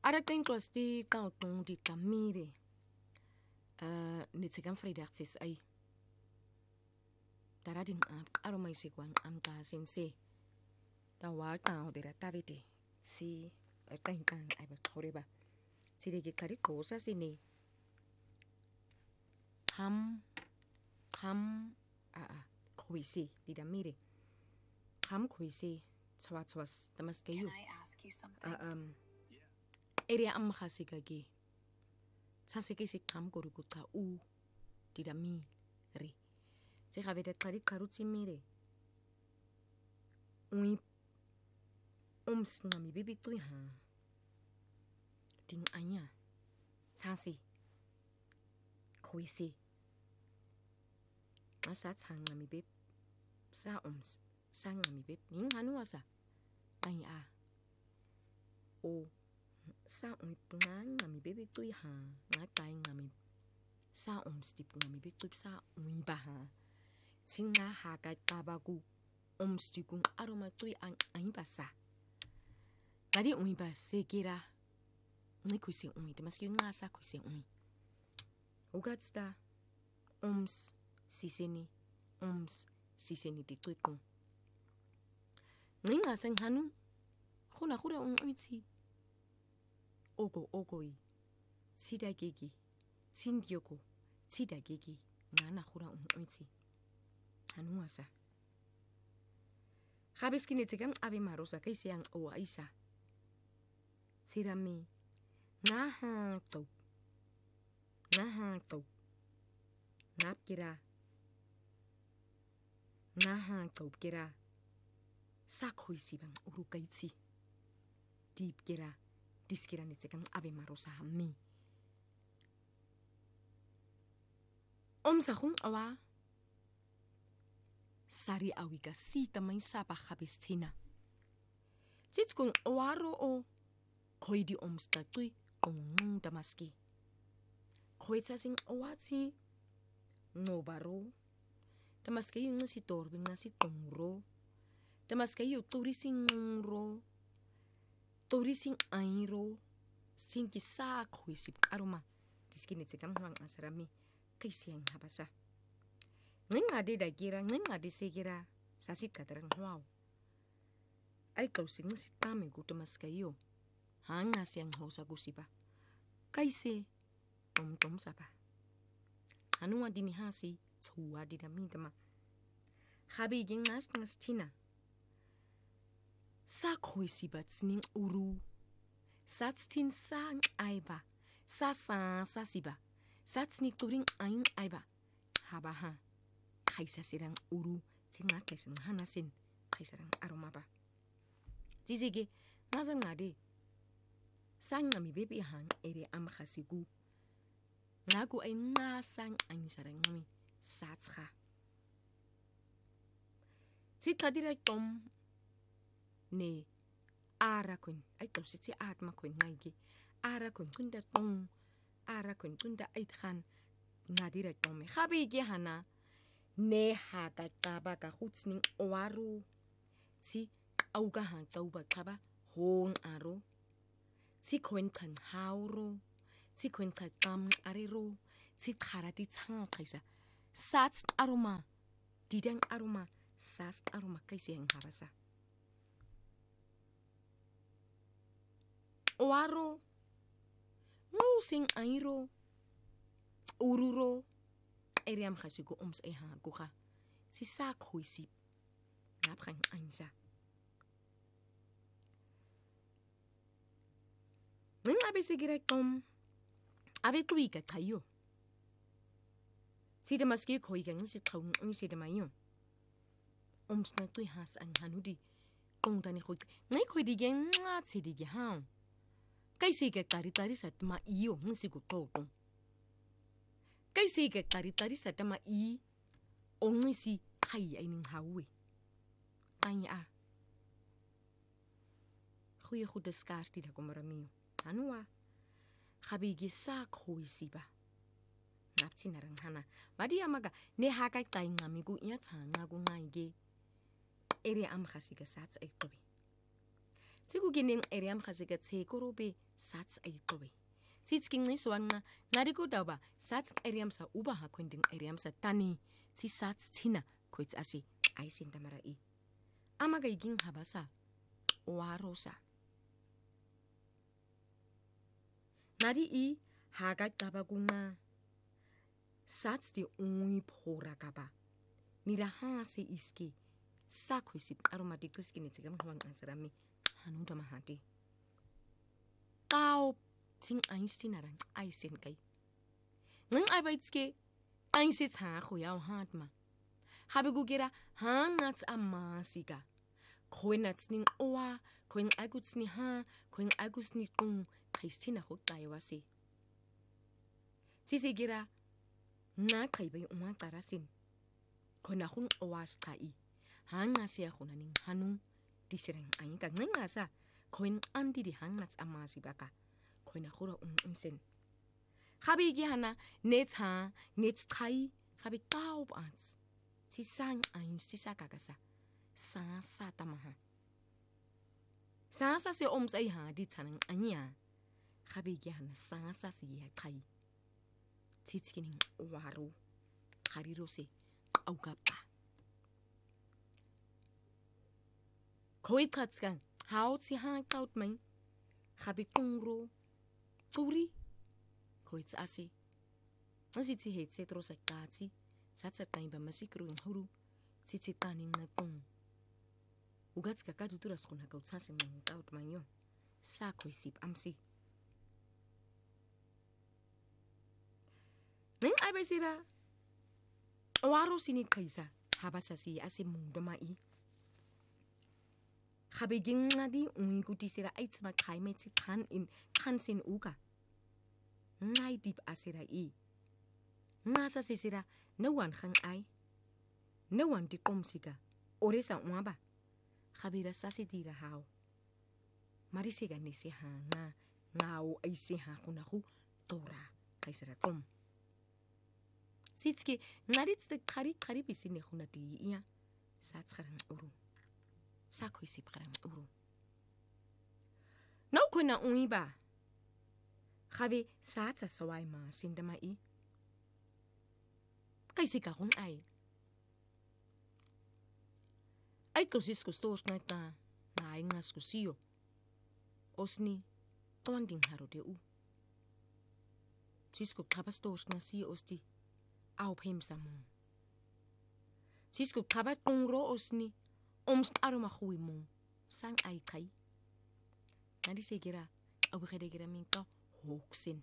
Ara denk was die kautong die kamire. Net se kan vrydag ses ai. Darading aro mai se kwang amta sense. Da wa ka de tavite. Si kan ai ba khoreba. Si de kari cosa sini. Ham khoisi di da mire. Ham khoisi tswas tamas kayu. Can I ask you something? Area am khasikage. Tsaseke se kam korukuta u di da mi re. Se gavete kari karutsi mire. Ui ngami bibi tui ha. Ting anya. Tsasi. Khoisi. Asa ngami bib. Sa ngami bib. Ning hanu asa. Ai a. O sa ngami bibi tui ha. Ngatai ngami. Sa stip ngami bibi tui sa ba ha. Tinga ha ka tabagu. Stikung aroma tui ang basa. Tadi ba sekira. Ni kuisi te maski ngasa kuisi Ugatsta siseni di tuikung. Ninga sang hanu. Khuna tsi. Ogoi. Tsida gigi. Tsindioko. Tsida gigi. Ngana khura tsi. Hanu asa. Habis kini tsekam ave marosa kaisi ang o aisa. Sirami. Naha tau. Nap kira. Naha tau kira. Sakhoisi bang urukaitsi. Deep kira. Diskira ni tsekam ave marosa hami. Sahung awa. Sari awika sita may sapa habis tina. Titskung awaro o. Koi di statui kong damaski. Koi tasing awati ngobaro. Damaski yung nasi torbing nasi tongro. Damaski yung turising ngro. Turising airo. Sinki sa koi sip aroma. Diskinit sikam huang asarami. Kaisiyang habasa. Nga de da gira, nga de segira. Sasit katarang wow. Ay kausing nasi tame guto maskayo. Hanga siyang hausa gusipa. Kaise, tom sapa. Hanua dinihasi, tsuwa di damintama. Habiging nas tina. Sa koi sibat sning uru. Satstin sang aiba. Sa siba. Satsni turing ayung aiba. Habaha. Kaisa sirang uru. Tinga kaisang hanasin. Kaisarang aromaba. Tizige, nazang ngade. Sang ngami bebi hang ere am khasigu. Ngaku ay ngasang ang sarang ngami satsha. Titadira tom ne ara kun ay to siti atma kun ngaigi. Ara kun kunda tong ara kun kunda ay khan ngadira tom me khabi ge hana ne ha ka taba ka khutsning waru ti auga han tauba taba hong aro. Ti kwen kan hauro, ti kwen kan tam arero, ti karati tsang kaisa. Sats aroma, didang aroma, sas aroma kaisi yang habasa. Waro, ngusing airo, ururo, eriam khasigo eha guha. Ti sak huisip, napkang ainsa. Nang abisigira tom ave tuiga kayo. Si damaski koi gang si tong si damayo. Na tui has ang hanudi. Kung tani koi ngai koi digeng nga si digi hang. Kay sige tari sa tama iyo ngsi ko tong. Kay sige tari sa tama I o ngsi kai ay ning hawi. Anya. Khuye khu descarti da komaramiyo. Anua, habigi sa khuisi ba. Napti narang hana. Madi amaga ne hakai tai ngamigu iya tsanga gu ngaige. Ere am khasiga sats ay tobi. Tikukining eriam khasika tsekorobe sats aitlowe. Titskinciswanna narikudaba sats eriam sa uba hakwending eriam sa tani si sats tina koits asi aisindamarai. Amaga iging habasa warosa. Nari I haga tabaguna sats di ui pora kaba. Niraha se iski sakoisip aromatikus kini tigam hawang asarami hanuda mahati. Kau ting ainstin arang aisen kai. Ngang abaitske ainsit ha khoyao hatma. Habigugira hanats amasiga. Koenats ning oa, koeng aguts ni ha, koeng agus ni kung Christina hokayawasi. Tisigira na kaibay umatarasin. Konahung oas kai. Hanga siya kunaning hanung disirang aing ka ngasa koen andi di hangnats amasi baka. Konahura unsen. Habi gihana nets ha, nets kai, habi taub ans. Tisang aing tisakagasa. Sasa tamaha. Sasa se oms ay ha di tanang anya. Habi gihana sasa siya kai. Titskining waro. Kariro se augapa. Koi katskan how si ha kaut main. Habi kungro. Turi. Koits asi. Nasi ti het setro sa kati. Satsa kain ba masikro ng huru. Titi taning na kung. Ugats kakaduturas kung hagautsasin ng kaut manyo. Sa koy sip amsi. Neng ay ba sira? Waro sinit kaisa. Habasa si asi mundo mai. Habiging nga di unguti sira ay tsama kay may si kan sin uka. Ngay dip asira I. Nga sa sisira nawan kang ay. Nawan di komsiga. Ore sa uwaba. Habira sa si dira hao. Marisiga ni si ha nga. Ngao ay si ha kunaku tora. Kay sira kom. Sitski ngarit de kari bisini kunati iya. Sa tsarang uru. Sa koy si parang uru. Nau ko na uiba. Habi sa saway ma sindamai. Kaysi ka kung ay. Ay kusis kustos na ta naingas kusiyo. Osni tawanding haro de u. Sisko kapastos na si osti. Au pem sa mo. Sisko kapat kung ro osni. Oms aromahui mo. Sang ay kay. Nadi sigira. Awikidegira minto. Hoksin.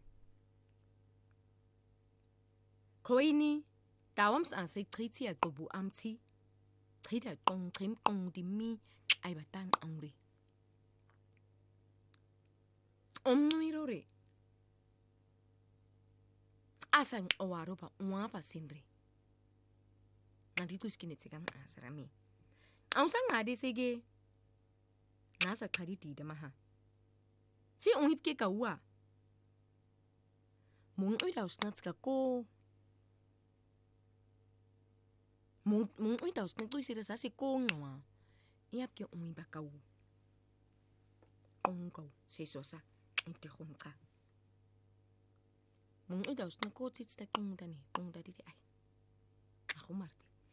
Koini. Dawams an say triti at gobu amti. Trita kong trim kong di mi. Ay batang angri. Mirore. Asang awaro pa uwapa sindri. Nandito skinitigang asarami. Ang sang adi sige. Nasa kariti damaha. Si ungip ke kawa. Mung uy daw snats ka ko. Mung uy daw snats uy sira sa si kong nawa. Iap ke ungip ba kaw. Kong kaw. Seso sa. Iti kong ka. Mung uy daw snats ko tsits ta kong dani. Kong dadi di ay. Ako marti.